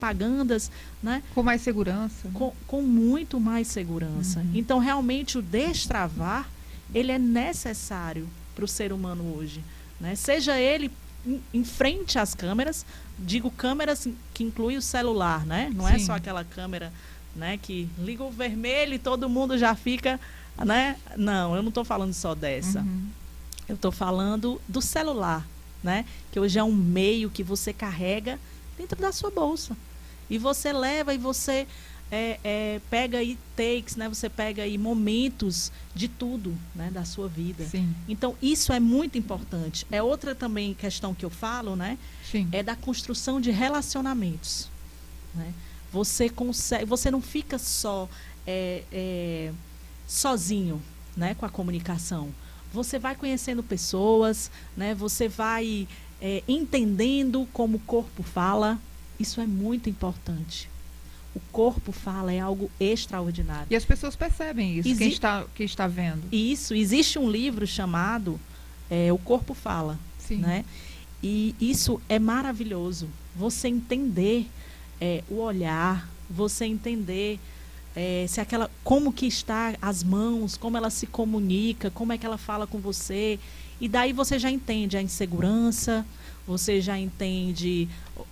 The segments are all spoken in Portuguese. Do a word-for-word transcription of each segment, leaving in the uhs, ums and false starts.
propagandas, né? Com mais segurança. Com, com muito mais segurança. Uhum. Então, realmente, o destravar, ele é necessário para o ser humano hoje, né? Seja ele em, em frente às câmeras, digo câmeras que inclui o celular, né? Não Sim. é só aquela câmera, né, que liga o vermelho e todo mundo já fica, né? Não, eu não estou falando só dessa. Uhum. Eu estou falando do celular, né? Que hoje é um meio que você carrega dentro da sua bolsa. E você leva e você é, é, pega aí takes, né? Você pega aí momentos de tudo, né? Da sua vida. Sim. Então, isso é muito importante. É outra também questão que eu falo, né? Sim. É da construção de relacionamentos, né? Você consegue, você não fica só é, é, sozinho, né? Com a comunicação. Você vai conhecendo pessoas, né? Você vai é, entendendo como o corpo fala. Isso é muito importante. O corpo fala é algo extraordinário. E as pessoas percebem isso, Exi quem está, quem está vendo. Isso. Existe um livro chamado é, O Corpo Fala. Sim. Né? E isso é maravilhoso. Você entender é, o olhar, você entender é, se aquela, como que está as mãos, como ela se comunica, como é que ela fala com você. E daí você já entende a insegurança, você já entende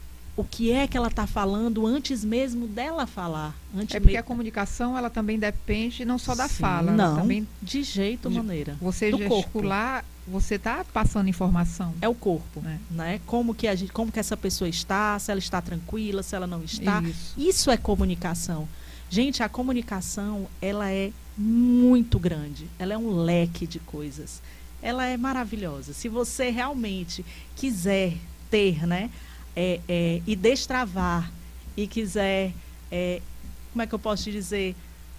o que é que ela está falando antes mesmo dela falar. Antes é porque me... a comunicação, ela também depende não só da Sim, fala. Não, também... de jeito ou maneira. Você do gesticular, corpo. Você está passando informação. É o corpo, é. né? Como que, a gente, como que essa pessoa está, se ela está tranquila, se ela não está. Isso, Isso é comunicação. Gente, a comunicação, ela é muito grande. Ela é um leque de coisas. Ela é maravilhosa. Se você realmente quiser ter, né? É, é, e destravar, e quiser, é, como é que eu posso te dizer,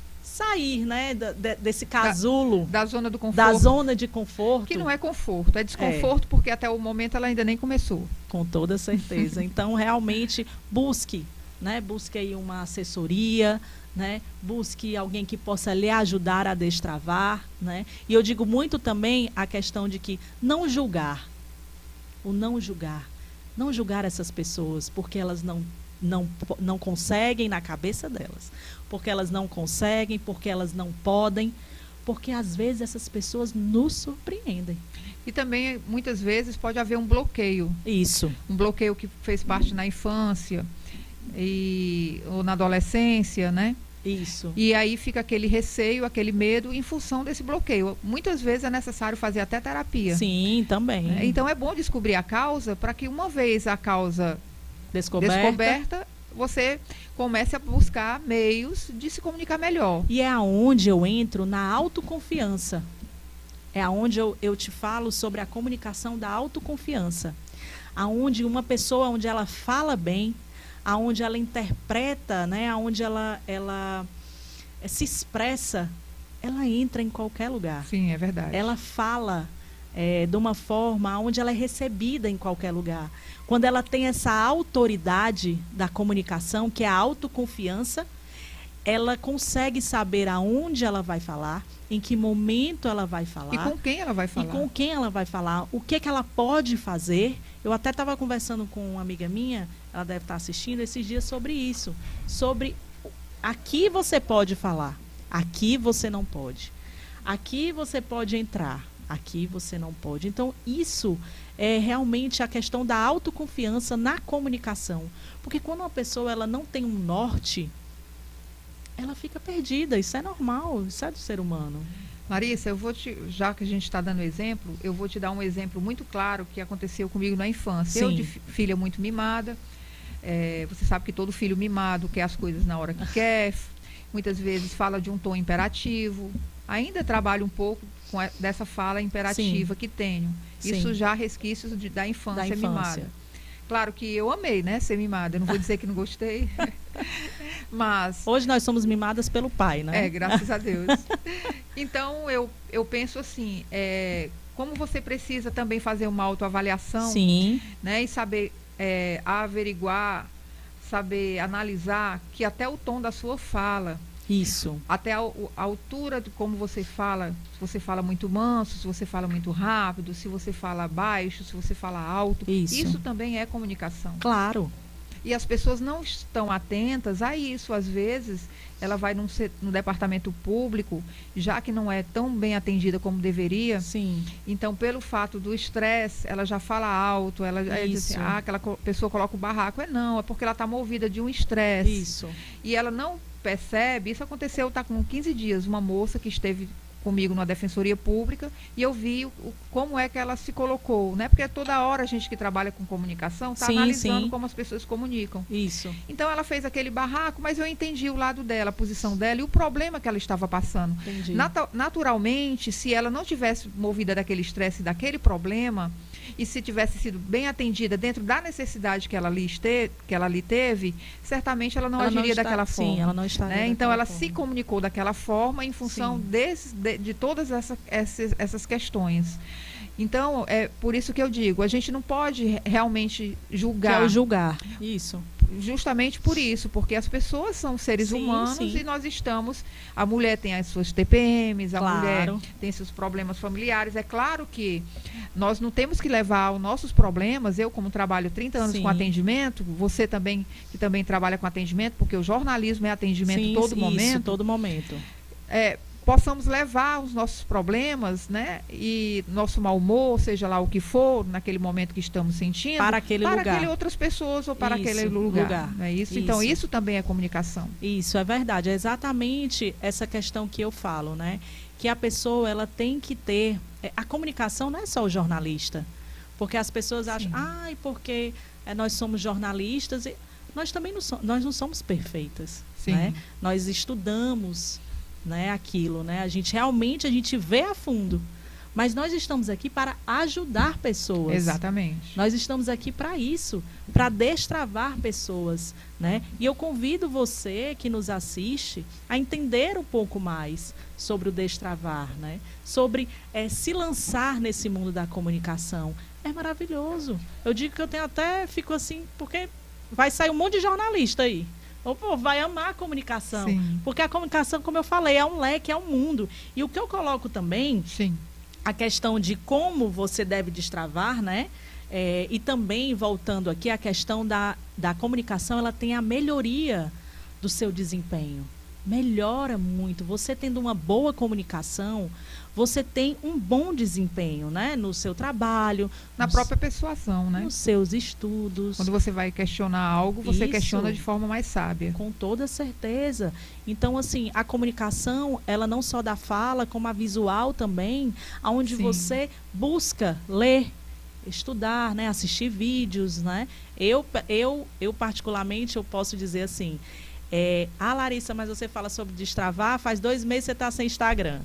sair, né, da, de, desse casulo. Da, da zona do conforto. Da zona de conforto. Que não é conforto, é desconforto, é. Porque até o momento ela ainda nem começou. Com toda certeza. Então, realmente, busque, né, busque aí uma assessoria, né, busque alguém que possa lhe ajudar a destravar, né. E eu digo muito também a questão de que não julgar, o não julgar. Não julgar essas pessoas porque elas não, não, não conseguem na cabeça delas. Porque elas não conseguem, porque elas não podem. Porque às vezes essas pessoas nos surpreendem. E também, muitas vezes, pode haver um bloqueio. Isso. Um bloqueio que fez parte na infância e, ou na adolescência, né? Isso. E aí fica aquele receio, aquele medo em função desse bloqueio. Muitas vezes é necessário fazer até terapia. Sim, também. É, então é bom descobrir a causa para que uma vez a causa descoberta. descoberta, você comece a buscar meios de se comunicar melhor. E é aonde eu entro na autoconfiança. É aonde eu, eu te falo sobre a comunicação da autoconfiança. Aonde uma pessoa, onde ela fala bem, aonde ela interpreta, né, aonde ela, ela se expressa, ela entra em qualquer lugar. Sim, é verdade. Ela fala é, de uma forma onde ela é recebida em qualquer lugar. Quando ela tem essa autoridade da comunicação, que é a autoconfiança, ela consegue saber aonde ela vai falar, em que momento ela vai falar. E com quem ela vai falar. E com quem ela vai falar, o que, que ela pode fazer. Eu até estava conversando com uma amiga minha, ela deve estar assistindo esses dias, sobre isso. Sobre aqui você pode falar, aqui você não pode. Aqui você pode entrar, aqui você não pode. Então, isso é realmente a questão da autoconfiança na comunicação. Porque quando uma pessoa ela não tem um norte, ela fica perdida. Isso é normal, isso é do ser humano. Larissa, eu vou te, já que a gente está dando exemplo, eu vou te dar um exemplo muito claro que aconteceu comigo na infância. Sim. Eu, de filha muito mimada, é, você sabe que todo filho mimado quer as coisas na hora que quer, muitas vezes fala de um tom imperativo. Ainda trabalho um pouco com a, dessa fala imperativa Sim. que tenho. Sim. Isso já resquícios de, da, infância da infância mimada. Claro que eu amei, né, ser mimada. Eu não vou dizer que não gostei. Mas... hoje nós somos mimadas pelo pai, né? É, graças a Deus. Então, eu, eu penso assim, é, como você precisa também fazer uma autoavaliação, Sim. né, e saber é, averiguar, saber analisar, que até o tom da sua fala, isso, até a, a altura de como você fala, se você fala muito manso, se você fala muito rápido, se você fala baixo, se você fala alto, isso, isso também é comunicação. Claro. E as pessoas não estão atentas a isso. Às vezes, ela vai num, no departamento público, já que não é tão bem atendida como deveria. Sim. Então, pelo fato do estresse, ela já fala alto, ela já diz assim, ah, aquela pessoa coloca o barraco. É não, é porque ela está movida de um estresse. Isso. E ela não percebe, isso aconteceu, está com quinze dias, uma moça que esteve comigo na Defensoria Pública, e eu vi o, o, como é que ela se colocou, né? Porque toda hora a gente que trabalha com comunicação está analisando sim. como as pessoas comunicam. Isso. Então ela fez aquele barraco, mas eu entendi o lado dela, a posição dela e o problema que ela estava passando. Entendi. Nat- naturalmente, se ela não tivesse movida daquele estresse, daquele problema, e se tivesse sido bem atendida dentro da necessidade que ela ali, este, que ela ali teve, certamente ela não ela agiria não está, daquela forma. Sim, ela não estaria né? Então ela forma. se comunicou daquela forma em função desse, de, de todas essa, essas, essas questões. Então, é por isso que eu digo, a gente não pode realmente julgar. Que é o julgar, isso. Justamente por isso, porque as pessoas são seres sim, humanos sim. e nós estamos... A mulher tem as suas T P Ms, a claro. mulher tem seus problemas familiares. É claro que nós não temos que levar os nossos problemas, eu como trabalho trinta anos sim. com atendimento, você também, que também trabalha com atendimento, porque o jornalismo é atendimento sim, todo isso, momento. todo momento. É, possamos levar os nossos problemas, né, e nosso mau humor, seja lá o que for, naquele momento que estamos sentindo, para aquele para lugar. aquele outras pessoas ou para isso, aquele lugar. lugar. Não é isso? isso? Então, isso também é comunicação. Isso, é verdade. É exatamente essa questão que eu falo, né? Que a pessoa, ela tem que ter... A comunicação não é só o jornalista. Porque as pessoas Sim. acham, ai, porque é, nós somos jornalistas. E nós também não, so, nós não somos perfeitas. Sim. Né? Nós estudamos... Né, aquilo, né? A gente realmente a gente vê a fundo, mas nós estamos aqui para ajudar pessoas. Exatamente. Nós estamos aqui para isso, para destravar pessoas, né? E eu convido você que nos assiste a entender um pouco mais sobre o destravar, né? Sobre é, se lançar nesse mundo da comunicação. É maravilhoso. Eu digo que eu tenho até fico assim, porque vai sair um monte de jornalista aí. Ou pô, vai amar a comunicação. Sim. Porque a comunicação, como eu falei, é um leque, é um mundo. E o que eu coloco também, Sim. a questão de como você deve destravar, né? É, e também, voltando aqui, a questão da, da comunicação, ela tem a melhoria do seu desempenho. Melhora muito. Você tendo uma boa comunicação, você tem um bom desempenho, né? No seu trabalho. Na nos, própria persuasão, né? Nos seus estudos. Quando você vai questionar algo, você Isso, questiona de forma mais sábia. Com toda certeza. Então, assim, a comunicação, ela não só da fala, como a visual também, onde Sim. você busca ler, estudar, né? Assistir vídeos, né? Eu, eu, eu particularmente, eu posso dizer assim, é, ah, Larissa, mas você fala sobre destravar, faz dois meses você está sem Instagram.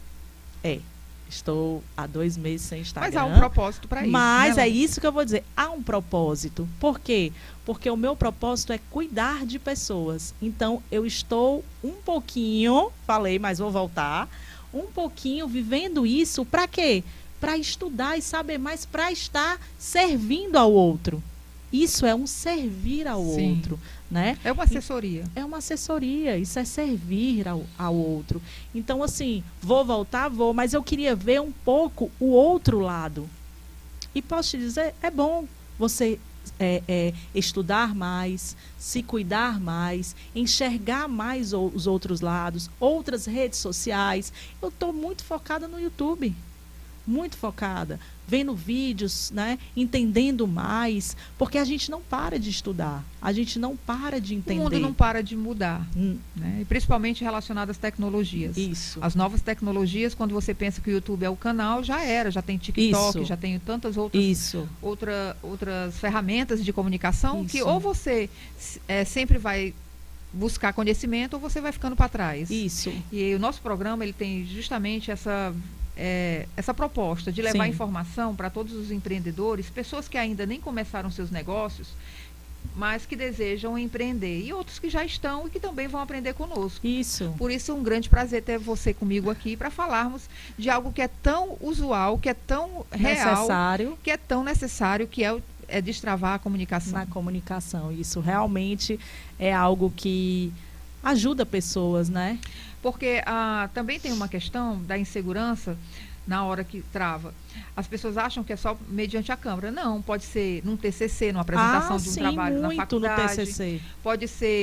É, estou há dois meses sem Instagram. Mas há um propósito para isso. Mas né, é isso que eu vou dizer. Há um propósito. Por quê? Porque o meu propósito é cuidar de pessoas. Então, eu estou um pouquinho, falei, mas vou voltar, um pouquinho vivendo isso para quê? Para estudar e saber mais, para estar servindo ao outro. Isso é um servir ao Sim. outro, né? É uma assessoria. É uma assessoria, isso é servir ao, ao outro. Então, assim, vou voltar, vou, mas eu queria ver um pouco o outro lado. E posso te dizer, é bom você é, é, estudar mais, se cuidar mais, enxergar mais o, os outros lados, outras redes sociais. Eu estou muito focada no YouTube. Muito focada, vendo vídeos, né, entendendo mais, porque a gente não para de estudar, a gente não para de entender. O mundo não para de mudar, hum. né? E principalmente relacionado às tecnologias. Isso. As novas tecnologias, quando você pensa que o YouTube é o canal, já era, já tem TikTok, Isso. já tem tantas outras, Isso. outra, outras ferramentas de comunicação Isso. que ou você é, sempre vai buscar conhecimento ou você vai ficando para trás. Isso. E o nosso programa ele tem justamente essa É, essa proposta de levar Sim. informação para todos os empreendedores, pessoas que ainda nem começaram seus negócios, mas que desejam empreender, e outros que já estão e que também vão aprender conosco. Isso. Por isso é um grande prazer ter você comigo aqui para falarmos de algo que é tão usual, que é tão real, necessário, que é tão necessário, que é, o, é destravar a comunicação. Na comunicação. Isso realmente é algo que ajuda pessoas, né? Porque ah, também tem uma questão da insegurança na hora que trava. As pessoas acham que é só mediante a câmera. Não, pode ser num T C C, numa apresentação ah, de um sim, trabalho na muito faculdade. no T C C. Pode ser